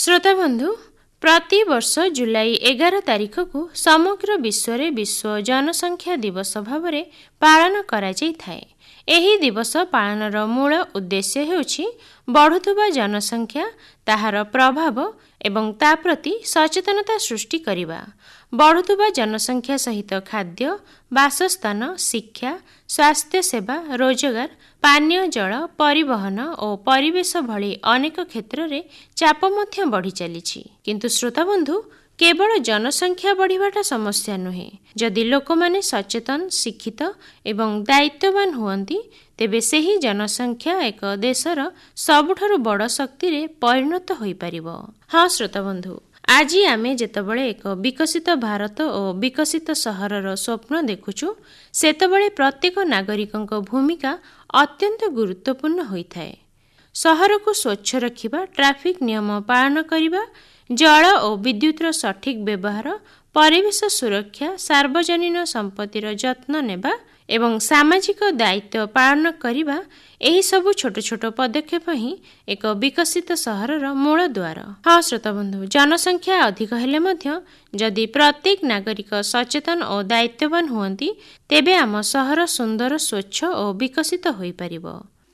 श्रोताबंधु, प्रति वर्ष जुलाई 11 तारिख को समग्र विश्व में विश्व जनसंख्या दिवस भाव में पालन कराଯାଇଥାଏ। ଏହି ଦିବସ ପାଳନର ମୂଳ ଉଦ୍ଦେଶ୍ୟ ହେଉଛି ବଢ଼ୁଥିବା ଜନସଂଖ୍ୟା, ତାହାର ପ୍ରଭାବ ଏବଂ ତା ପ୍ରତି ସଚେତନତା ସୃଷ୍ଟି କରିବା। ବଢ଼ୁଥିବା ଜନସଂଖ୍ୟା ସହିତ ଖାଦ୍ୟ, ବାସସ୍ଥାନ, ଶିକ୍ଷା, ସ୍ୱାସ୍ଥ୍ୟସେବା, ରୋଜଗାର, ପାନୀୟ ଜଳ, ପରିବହନ ଓ ପରିବେଶ ଭଳି ଅନେକ କ୍ଷେତ୍ରରେ ଚାପ ମଧ୍ୟ ବଢ଼ି ଚାଲିଛି। କିନ୍ତୁ ଶ୍ରୋତାବନ୍ଧୁ, କେବଳ ଜନସଂଖ୍ୟା ବଢ଼ିବାଟା ସମସ୍ୟା ନୁହେଁ। ଯଦି ଲୋକମାନେ ସଚେତନ, ଶିକ୍ଷିତ ଏବଂ ଦାୟିତ୍ୱବାନ ହୁଅନ୍ତି, ତେବେ ସେହି ଜନସଂଖ୍ୟା ଏକ ଦେଶର ସବୁଠାରୁ ବଡ଼ ଶକ୍ତିରେ ପରିଣତ ହୋଇପାରିବ। ହଁ ଶ୍ରୋତାବନ୍ଧୁ, ଆଜି ଆମେ ଯେତେବେଳେ ଏକ ବିକଶିତ ଭାରତ ଓ ବିକଶିତ ସହରର ସ୍ୱପ୍ନ ଦେଖୁଛୁ, ସେତେବେଳେ ପ୍ରତ୍ୟେକ ନାଗରିକଙ୍କ ଭୂମିକା ଅତ୍ୟନ୍ତ ଗୁରୁତ୍ୱପୂର୍ଣ୍ଣ ହୋଇଥାଏ। ସହରକୁ ସ୍ୱଚ୍ଛ ରଖିବା, ଟ୍ରାଫିକ୍ ନିୟମ ପାଳନ କରିବା, ଜଳ ଓ ବିଦ୍ୟୁତର ସଠିକ୍ ବ୍ୟବହାର, ପରିବେଶ ସୁରକ୍ଷା, ସାର୍ବଜନୀନ ସମ୍ପତ୍ତିର ଯତ୍ନ ନେବା ଏବଂ ସାମାଜିକ ଦାୟିତ୍ୱ ପାଳନ କରିବା, ଏହିସବୁ ଛୋଟ ଛୋଟ ପଦକ୍ଷେପ ହିଁ ଏକ ବିକଶିତ ସହରର ମୂଳ ଦ୍ୱାର। ହଁ ଶ୍ରୋତାବନ୍ଧୁ, ଜନସଂଖ୍ୟା ଅଧିକ ହେଲେ ମଧ୍ୟ ଯଦି ପ୍ରତ୍ୟେକ ନାଗରିକ ସଚେତନ ଓ ଦାୟିତ୍ୱବାନ ହୁଅନ୍ତି, ତେବେ ଆମ ସହର ସୁନ୍ଦର, ସ୍ୱଚ୍ଛ ଓ ବିକଶିତ ହୋଇପାରିବ।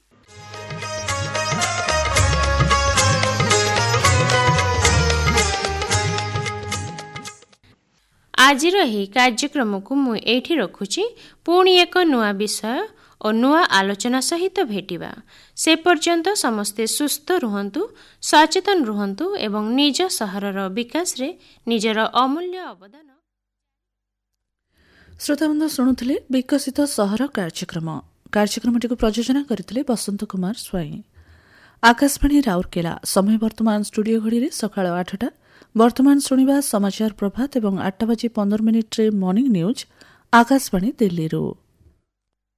ଆଜିର ଏହି କାର୍ଯ୍ୟକ୍ରମକୁ ମୁଁ ଏଇଠି ରଖୁଛି। ପୁଣି ଏକ ନୂଆ ବିଷୟ ଓ ନୂଆ ଆଲୋଚନା ସହିତ ଭେଟିବା। ସେ ପର୍ଯ୍ୟନ୍ତ ସମସ୍ତେ ସୁସ୍ଥ ରୁହନ୍ତୁ, ସଚେତନ ରୁହନ୍ତୁ ଏବଂ ନିଜ ସହରର ବିକାଶରେ ନିଜର ଅମୂଲ୍ୟ ଅବଦାନ। ଶ୍ରୋତାବନ୍ଧୁ ଶୁଣୁଥିଲେ ବିକଶିତ ସହର କାର୍ଯ୍ୟକ୍ରମଟିକୁ ପ୍ରଯୋଜନା କରିଥିଲେ ବସନ୍ତ କୁମାର ସ୍ୱାଇଁ। ଆକାଶବାଣୀ ରାଉରକେଲା। ସମୟ ବର୍ତ୍ତମାନ ଷ୍ଟୁଡିଓ ଘଡ଼ିରେ ସକାଳ 8ଟା। ବର୍ତ୍ତମାନ ଶୁଣିବା ସମାଚାର ପ୍ରଭାତ ଏବଂ 8:15 ମର୍ଣ୍ଣିଂ ନ୍ୟୁଜ୍ ଆକାଶବାଣୀ ଦିଲ୍ଲୀରୁ।